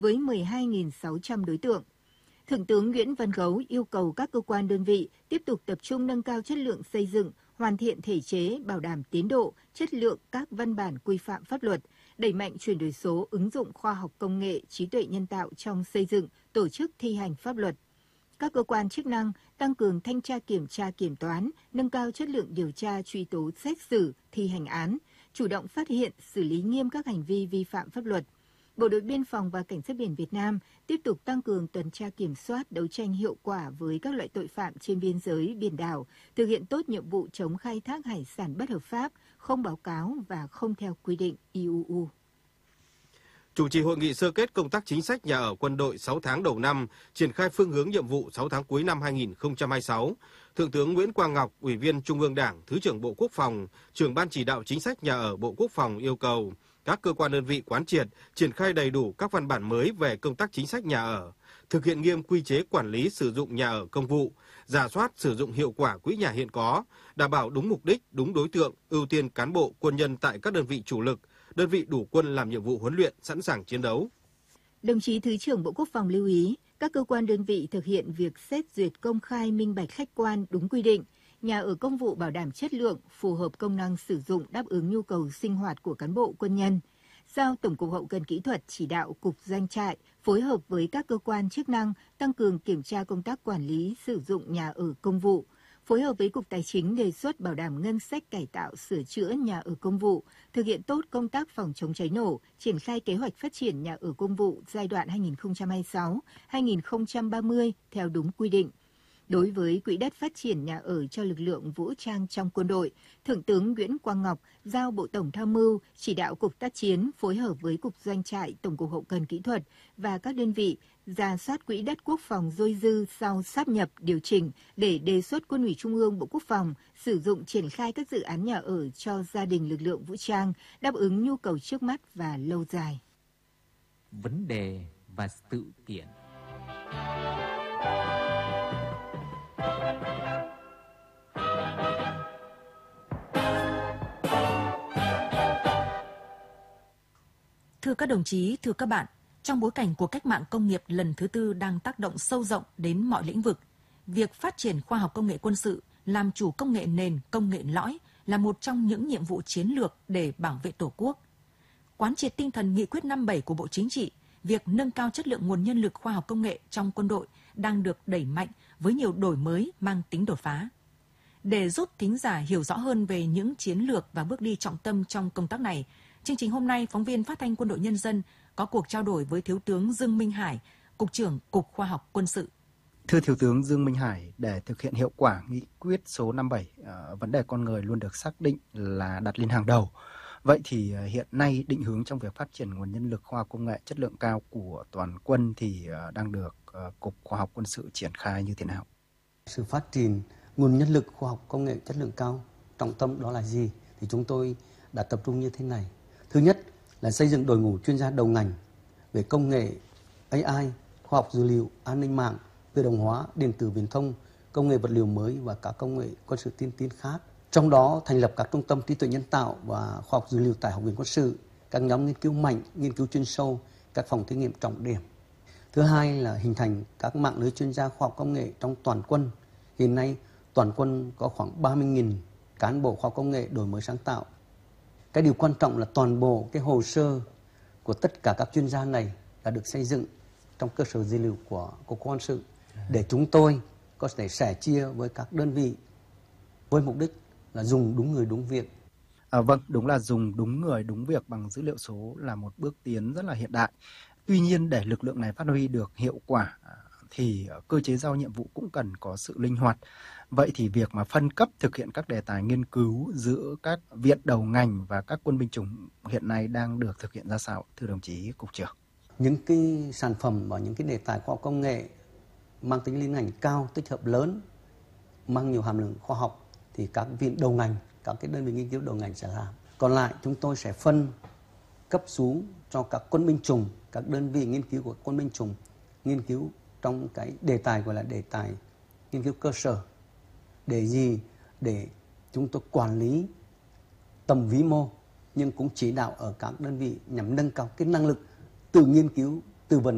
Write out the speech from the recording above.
với 12.600 đối tượng. Thượng tướng Nguyễn Văn Gấu yêu cầu các cơ quan đơn vị tiếp tục tập trung nâng cao chất lượng xây dựng, hoàn thiện thể chế, bảo đảm tiến độ, chất lượng các văn bản quy phạm pháp luật, đẩy mạnh chuyển đổi số, ứng dụng khoa học công nghệ, trí tuệ nhân tạo trong xây dựng, tổ chức thi hành pháp luật. Các cơ quan chức năng tăng cường thanh tra kiểm tra kiểm toán, nâng cao chất lượng điều tra truy tố xét xử, thi hành án, chủ động phát hiện, xử lý nghiêm các hành vi vi phạm pháp luật. Bộ đội Biên phòng và Cảnh sát biển Việt Nam tiếp tục tăng cường tuần tra kiểm soát, đấu tranh hiệu quả với các loại tội phạm trên biên giới, biển đảo, thực hiện tốt nhiệm vụ chống khai thác hải sản bất hợp pháp, không báo cáo và không theo quy định IUU. Chủ trì hội nghị sơ kết công tác chính sách nhà ở quân đội 6 tháng đầu năm, triển khai phương hướng nhiệm vụ 6 tháng cuối năm 2026, Thượng tướng Nguyễn Quang Ngọc, Ủy viên Trung ương Đảng, Thứ trưởng Bộ Quốc phòng, Trưởng Ban Chỉ đạo Chính sách Nhà ở Bộ Quốc phòng yêu cầu các cơ quan đơn vị quán triệt, triển khai đầy đủ các văn bản mới về công tác chính sách nhà ở, thực hiện nghiêm quy chế quản lý sử dụng nhà ở công vụ, rà soát sử dụng hiệu quả quỹ nhà hiện có, đảm bảo đúng mục đích, đúng đối tượng, ưu tiên cán bộ, quân nhân tại các đơn vị chủ lực, đơn vị đủ quân làm nhiệm vụ huấn luyện, sẵn sàng chiến đấu. Đồng chí Thứ trưởng Bộ Quốc phòng lưu ý, các cơ quan đơn vị thực hiện việc xét duyệt công khai, minh bạch, khách quan, đúng quy định, nhà ở công vụ bảo đảm chất lượng, phù hợp công năng sử dụng, đáp ứng nhu cầu sinh hoạt của cán bộ quân nhân. Giao Tổng cục Hậu cần Kỹ thuật chỉ đạo Cục Doanh trại phối hợp với các cơ quan chức năng tăng cường kiểm tra công tác quản lý sử dụng nhà ở công vụ, phối hợp với Cục Tài chính đề xuất bảo đảm ngân sách cải tạo sửa chữa nhà ở công vụ, thực hiện tốt công tác phòng chống cháy nổ, triển khai kế hoạch phát triển nhà ở công vụ giai đoạn 2026-2030 theo đúng quy định. Đối với quỹ đất phát triển nhà ở cho lực lượng vũ trang trong quân đội, Thượng tướng Nguyễn Quang Ngọc giao Bộ Tổng tham mưu chỉ đạo Cục Tác chiến phối hợp với Cục Doanh trại, Tổng cục Hậu cần Kỹ thuật và các đơn vị rà soát quỹ đất quốc phòng dôi dư sau sáp nhập điều chỉnh để đề xuất Quân ủy Trung ương Bộ Quốc phòng sử dụng triển khai các dự án nhà ở cho gia đình lực lượng vũ trang, đáp ứng nhu cầu trước mắt và lâu dài. Vấn đề và sự kiện. Thưa các đồng chí, thưa các bạn, trong bối cảnh của cách mạng công nghiệp lần thứ tư đang tác động sâu rộng đến mọi lĩnh vực, việc phát triển khoa học công nghệ quân sự, làm chủ công nghệ nền, công nghệ lõi là một trong những nhiệm vụ chiến lược để bảo vệ Tổ quốc. Quán triệt tinh thần nghị quyết 57 của Bộ Chính trị, việc nâng cao chất lượng nguồn nhân lực khoa học công nghệ trong quân đội đang được đẩy mạnh với nhiều đổi mới mang tính đột phá. Để giúp thính giả hiểu rõ hơn về những chiến lược và bước đi trọng tâm trong công tác này, chương trình hôm nay, phóng viên Phát thanh Quân đội Nhân dân có cuộc trao đổi với Thiếu tướng Dương Minh Hải, Cục trưởng Cục Khoa học Quân sự. Thưa Thiếu tướng Dương Minh Hải, để thực hiện hiệu quả nghị quyết số 57, vấn đề con người luôn được xác định là đặt lên hàng đầu. Vậy thì hiện nay định hướng trong việc phát triển nguồn nhân lực khoa học công nghệ chất lượng cao của toàn quân thì đang được Cục Khoa học Quân sự triển khai như thế nào? Sự phát triển nguồn nhân lực khoa học công nghệ chất lượng cao, trọng tâm đó là gì? Thì chúng tôi đã tập trung như thế này. Thứ nhất là xây dựng đội ngũ chuyên gia đầu ngành về công nghệ AI, khoa học dữ liệu, an ninh mạng, tự động hóa, điện tử viễn thông, công nghệ vật liệu mới và các công nghệ quân sự tiên tiến khác. Trong đó thành lập các trung tâm trí tuệ nhân tạo và khoa học dữ liệu tại Học viện Quân sự, các nhóm nghiên cứu mạnh, nghiên cứu chuyên sâu, các phòng thí nghiệm trọng điểm. Thứ hai là hình thành các mạng lưới chuyên gia khoa học công nghệ trong toàn quân. Hiện nay toàn quân có khoảng 30.000 cán bộ khoa học công nghệ đổi mới sáng tạo. Cái điều quan trọng là toàn bộ cái hồ sơ của tất cả các chuyên gia này đã được xây dựng trong cơ sở dữ liệu của Cục Quân sự để chúng tôi có thể sẻ chia với các đơn vị với mục đích là dùng đúng người đúng việc. Vâng, đúng là dùng đúng người đúng việc bằng dữ liệu số là một bước tiến rất là hiện đại. Tuy nhiên để lực lượng này phát huy được hiệu quả thì cơ chế giao nhiệm vụ cũng cần có sự linh hoạt. Vậy thì việc mà phân cấp thực hiện các đề tài nghiên cứu giữa các viện đầu ngành và các quân binh chủng hiện nay đang được thực hiện ra sao, thưa đồng chí Cục trưởng? Những cái sản phẩm và những cái đề tài khoa học công nghệ mang tính liên ngành cao, tích hợp lớn, mang nhiều hàm lượng khoa học thì các viện đầu ngành, các cái đơn vị nghiên cứu đầu ngành sẽ làm. Còn lại chúng tôi sẽ phân cấp xuống cho các quân binh chủng, các đơn vị nghiên cứu của quân binh chủng nghiên cứu trong cái đề tài gọi là đề tài nghiên cứu cơ sở. Để gì? Để chúng tôi quản lý tầm vĩ mô nhưng cũng chỉ đạo ở các đơn vị nhằm nâng cao cái năng lực tự nghiên cứu, tư vấn